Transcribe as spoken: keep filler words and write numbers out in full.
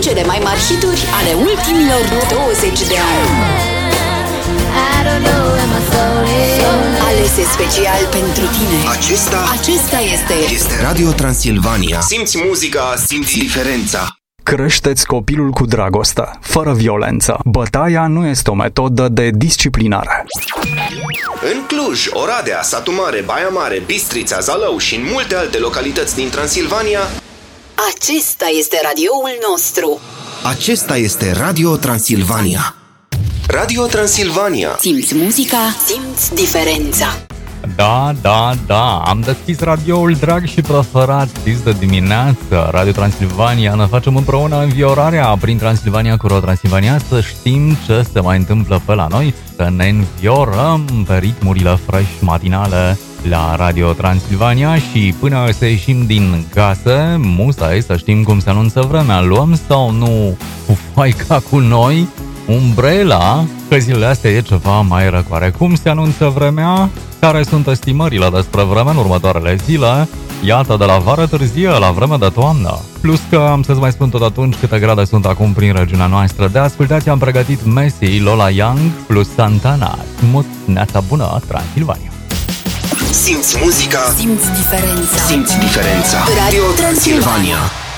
cele mai mari hituri ale ultimilor douăzeci de ani. Alese special pentru tine. Acesta, Acesta este este Radio Transilvania. Simți muzica, simți diferența. Creșteți copilul cu dragoste, fără violență. Bătaia nu este o metodă de disciplinare. În Cluj, Oradea, Satu Mare, Baia Mare, Bistrița, Zalău și în multe alte localități din Transilvania, Acesta este radioul nostru. acesta este Radio Transilvania. Radio Transilvania. Simți muzica, simți diferența. Da, da, da, am deschis radioul drag și preferat dis de dimineață, Radio Transilvania. Ne facem împreună înviorarea prin Transilvania cu Radio Transilvania, să știm ce se mai întâmplă pe la noi, să ne înviorăm pe ritmurile fresh matinale la Radio Transilvania și până să ieșim din casă, musta e să știm cum se anunță vremea. Luăm sau nu foaica cu noi? Umbrela, că zilele astea e ceva mai răcoare. Cum se anunță vremea? Care sunt estimările despre vreme în următoarele zile? Iată, de la vară târzie la vreme de toamnă. Plus că am să-ți mai spun tot atunci câte grade sunt acum prin regiunea noastră. De ascultați am pregătit Messi, Lola Young plus Santana. Smut, neața bună, Transilvania. Simți muzica, Simți diferența. simți diferența. Radio Transilvania.